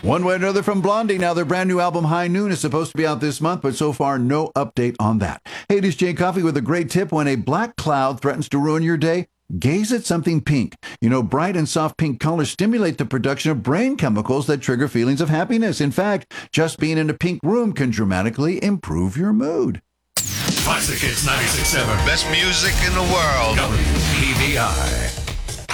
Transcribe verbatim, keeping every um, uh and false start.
One way or another from Blondie. Now, their brand new album, High Noon, is supposed to be out this month, but so far, no update on that. Hey, this is Jay Coffee with a great tip. When a black cloud threatens to ruin your day, gaze at something pink. You know, bright and soft pink colors stimulate the production of brain chemicals that trigger feelings of happiness. In fact, just being in a pink room can dramatically improve your mood. Classic Hits ninety-six point seven. Best music in the world. W P V I.